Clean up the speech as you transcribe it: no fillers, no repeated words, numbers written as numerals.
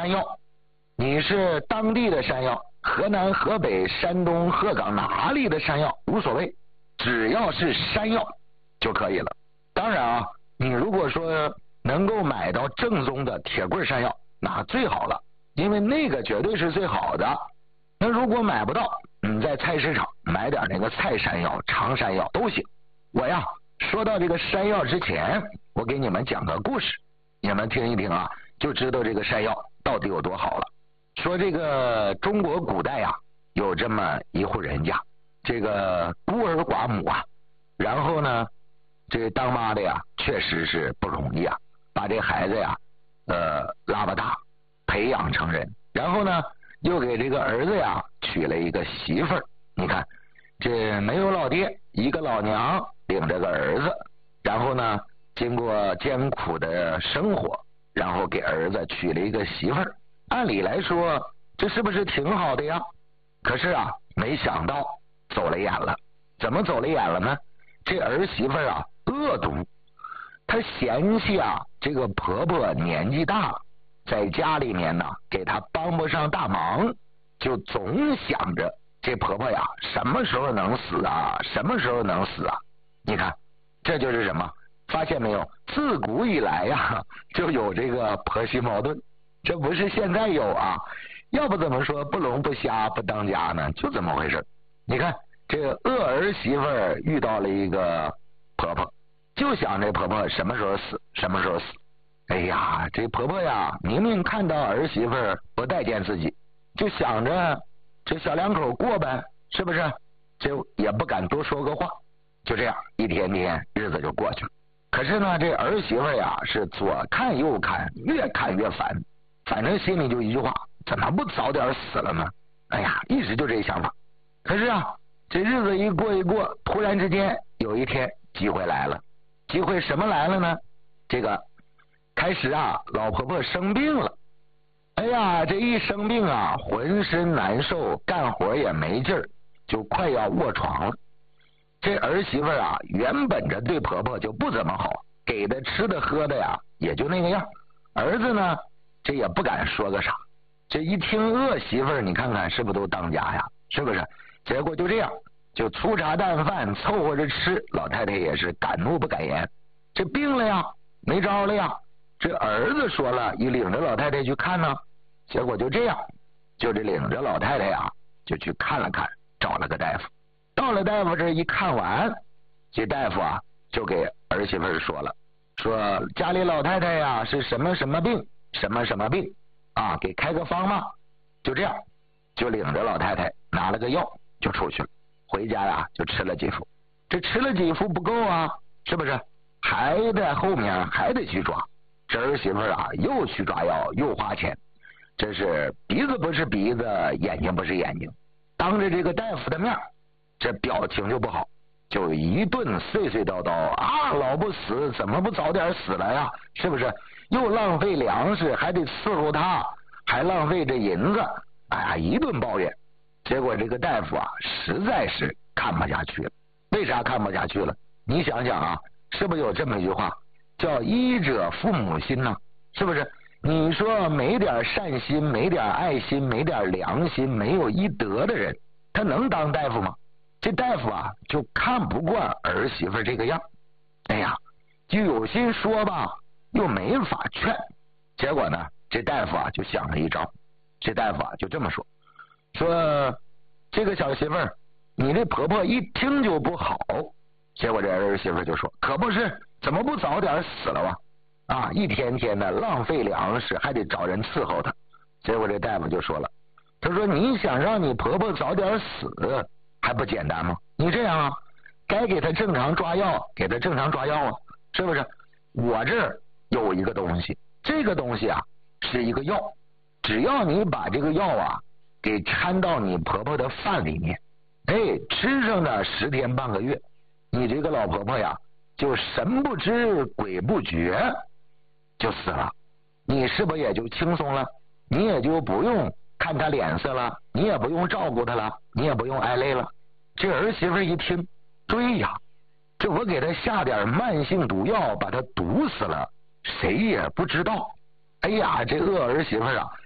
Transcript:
山药，你是当地的山药，河南、河北、山东、鹤岗哪里的山药无所谓，只要是山药就可以了。当然啊，你如果说能够买到正宗的铁棍山药，那最好了，因为那个绝对是最好的。那如果买不到，你在菜市场买点那个菜山药、长山药都行。我呀，说到这个山药之前，我给你们讲个故事，你们听一听啊，就知道这个山药到底有多好了。说这个中国古代呀，有这么一户人家，这个孤儿寡母啊，然后呢，这当妈的呀，确实是不容易啊，把这孩子呀，拉巴大，培养成人，然后呢，又给这个儿子呀娶了一个媳妇儿。你看，这没有老爹，一个老娘领着个儿子，然后呢，经过艰苦的生活，然后给儿子娶了一个媳妇儿。按理来说，这是不是挺好的呀？可是啊，没想到走了眼了。怎么走了眼了呢？这儿媳妇啊，恶毒，她嫌弃啊这个婆婆年纪大，在家里面呢给她帮不上大忙，就总想着这婆婆呀什么时候能死啊，什么时候能死啊？你看，这就是什么？发现没有？自古以来呀，就有这个婆媳矛盾。这不是现在有啊，要不怎么说不聋不瞎不当家呢？就这么回事。你看这个恶儿媳妇遇到了一个婆婆，就想这婆婆什么时候死什么时候死。哎呀，这婆婆呀，明明看到儿媳妇不待见自己，就想着这小两口过呗，是不是？这也不敢多说个话，就这样一天天日子就过去了。可是呢，这儿媳妇呀是左看右看，越看越烦。反正心里就一句话，怎么不早点死了呢？哎呀，一直就这想法。可是啊，这日子一过一过，突然之间有一天机会来了。机会什么来了呢？这个开始啊，老婆婆生病了。哎呀，这一生病啊，浑身难受，干活也没劲儿，就快要卧床了。这儿媳妇啊，原本着对婆婆就不怎么好，给的吃的喝的呀，也就那个样。儿子呢，这也不敢说个啥，这一听恶媳妇儿，你看看是不是都当家呀？是不是？结果就这样，就粗茶淡饭凑合着吃，老太太也是敢怒不敢言。这病了呀，没招了呀。这儿子说了，一领着老太太去看呢，结果就这样，就这领着老太太呀，就去看了看，找了个大夫。到了大夫这一看完，这大夫啊就给儿媳妇儿说了，说家里老太太呀是什么什么病。什么什么病啊？给开个方嘛。就这样，就领着老太太拿了个药就出去了。回家呀，就吃了几副。这吃了几副不够啊，是不是？还在后面还得去抓。这儿媳妇啊，又去抓药，又花钱。这是鼻子不是鼻子，眼睛不是眼睛。当着这个大夫的面，这表情就不好，就一顿碎碎叨叨啊！老不死，怎么不早点死了呀？是不是？又浪费粮食，还得伺候他，还浪费这银子，哎呀，一顿抱怨。结果这个大夫啊，实在是看不下去了。为啥看不下去了？你想想啊，是不是有这么一句话，叫医者父母心呢？是不是？你说没点善心，没点爱心，没点良心，没有医德的人，他能当大夫吗？这大夫啊，就看不惯儿媳妇这个样。哎呀，就有心说吧，又没法劝。结果呢，这大夫啊就想了一招。这大夫啊就这么说，说这个小媳妇儿，你这婆婆一听就不好。结果这儿媳妇就说，可不是，怎么不早点死了啊？一天天的浪费粮食，还得找人伺候她。结果这大夫就说了，他说你想让你婆婆早点死还不简单吗？你这样啊，该给她正常抓药，给她正常抓药啊，是不是？我这儿有一个东西，这个东西啊是一个药，只要你把这个药啊给掺到你婆婆的饭里面，哎，吃上的10天半个月，你这个老婆婆呀就神不知鬼不觉就死了，你是不是也就轻松了？你也就不用看她脸色了，你也不用照顾她了，你也不用挨累了。这儿媳妇一听，对呀，这我给她下点慢性毒药，把她毒死了，谁也不知道。哎呀，这恶儿媳妇啊，